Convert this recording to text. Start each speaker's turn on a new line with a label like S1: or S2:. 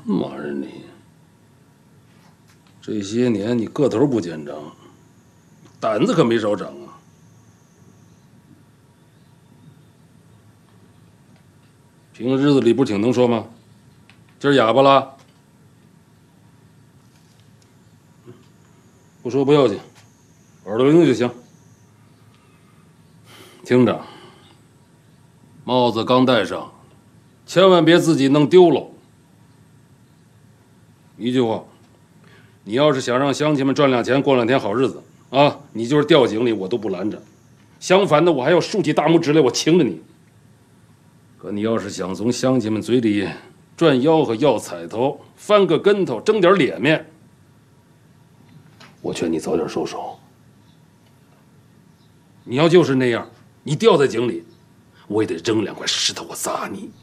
S1: 嘛玩意儿你？这些年你个头不见长，胆子可没少长啊！平日子里不是挺能说吗？今儿哑巴了？不说不要紧，耳朵灵就行。听着，帽子刚戴上，千万别自己弄丢了。一句话，你要是想让乡亲们赚两钱，过两天好日子啊，你就是掉井里，我都不拦着。相反的，我还要竖起大拇指来，我请着你。可你要是想从乡亲们嘴里赚吆喝、要彩头、翻个跟头、争点脸面，我劝你早点收手。你要就是那样，你掉在井里，我也得扔2块石头我砸你。